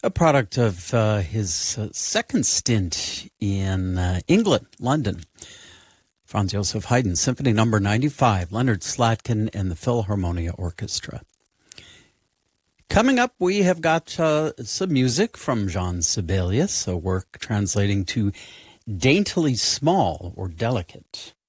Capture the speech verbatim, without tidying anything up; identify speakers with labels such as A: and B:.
A: A product of uh, his uh, second stint in uh, England, London. Franz Joseph Haydn, Symphony Number ninety-five, Leonard Slatkin and the Philharmonia Orchestra. Coming up, we have got uh, some music from Jean Sibelius, a work translating to daintily small or delicate.